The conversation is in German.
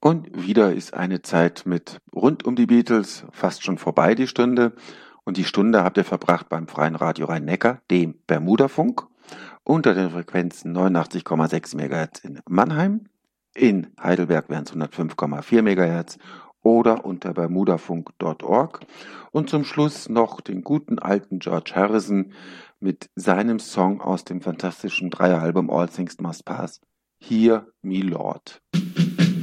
Und wieder ist eine Zeit mit rund um die Beatles fast schon vorbei, die Stunde. Und die Stunde habt ihr verbracht beim Freien Radio Rhein-Neckar, dem Bermudafunk, unter den Frequenzen 89,6 MHz in Mannheim, in Heidelberg wären es 105,4 MHz oder unter bermudafunk.org. Und zum Schluss noch den guten alten George Harrison mit seinem Song aus dem fantastischen Dreieralbum All Things Must Pass, Hear Me Lord.